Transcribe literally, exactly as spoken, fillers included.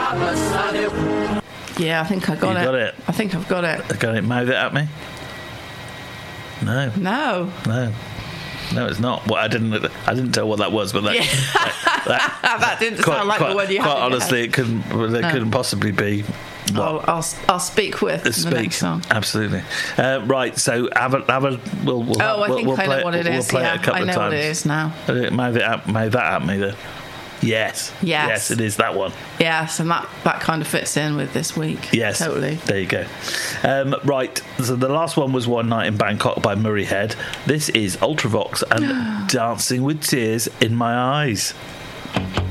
Yeah, I think I got You it. got it. I think I've got it. Got it. Mouth it at me. No, No. no, no. It's not. Well, I didn't. I didn't tell what that was, but that Yeah. that, that, That didn't quite, sound like quite, the one you quite had. in your honestly, head. it couldn't. Well, it No. couldn't possibly be. What? I'll, I'll I'll speak with the Speak. next song. Absolutely. Uh, right. So have a have a. We'll. we'll Oh, I we'll, think we'll I play know what it We'll is. play Yeah, it a couple I know of times. what it is now. Uh, Mouth it at. Mouth that at me. Then. Yes. Yes. Yes. It is that one. Yes, and that, that kind of fits in with this week. Yes. Totally. There you go. Um, right. So the last one was One Night in Bangkok by Murray Head. This is Ultravox and Dancing with Tears in My Eyes.